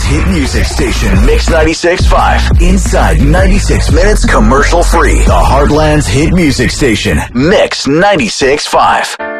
hit music station, Mix 96.5. Inside 96 minutes commercial free. The Heartland's hit music station, Mix 96.5.